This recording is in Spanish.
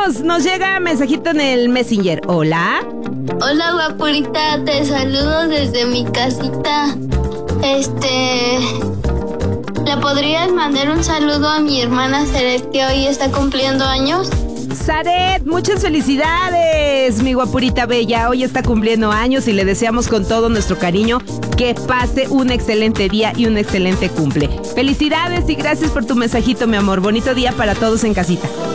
tenemos? Nos llega mensajito en el Messenger. Hola. Hola, guapurita, te saludo desde mi casita. ¿Le podrías mandar un saludo a mi hermana Ceret, que hoy está cumpliendo años? Saret, muchas felicidades, mi guapurita bella. Hoy está cumpliendo años y le deseamos con todo nuestro cariño que pase un excelente día y un excelente cumple. Felicidades y gracias por tu mensajito, mi amor. Bonito día para todos en casita.